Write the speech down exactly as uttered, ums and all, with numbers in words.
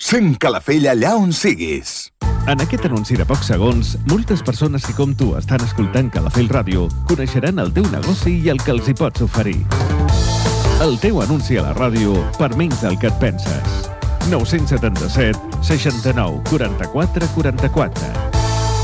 Sent Calafell allà on siguis. En aquest anunci de pocs segons, moltes persones que com tu estan escoltant Calafell Ràdio coneixeran el teu negoci i el que els hi pots oferir. El teu anunci a la ràdio per menys del que et penses. nou set set, seixanta-nou, quaranta-quatre, quaranta-quatre.